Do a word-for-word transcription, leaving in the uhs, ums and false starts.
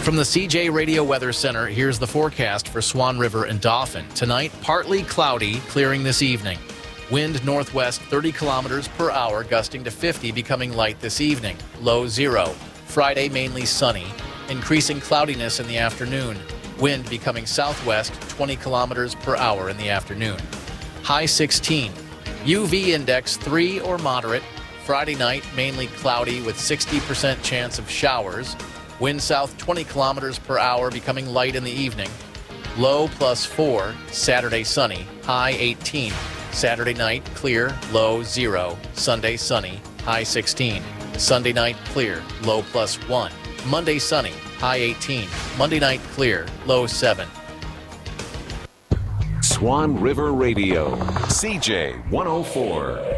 From the C J Radio Weather Center, here's the forecast for Swan River and Dauphin. Tonight, partly cloudy, clearing this evening. Wind northwest thirty kilometers per hour, gusting to fifty, becoming light this evening. Low zero. Friday, mainly sunny. Increasing cloudiness in the afternoon. Wind becoming southwest twenty kilometers per hour in the afternoon. High sixteen. U V index three or moderate. Friday night, mainly cloudy with sixty percent chance of showers. Wind south twenty kilometers per hour, becoming light in the evening. Low plus four. Saturday sunny. High eighteen. Saturday night clear. Low zero. Sunday sunny. High sixteen. Sunday night clear. Low plus one. Monday sunny. High eighteen. Monday night clear. Low seven. Swan River Radio, C J one oh four.